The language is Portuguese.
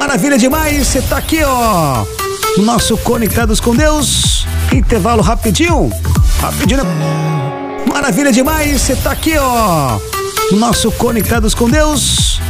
Maravilha demais, você tá aqui, ó, no nosso Conectados com Deus. Intervalo rapidinho. Maravilha demais, você tá aqui, ó, no nosso Conectados com Deus.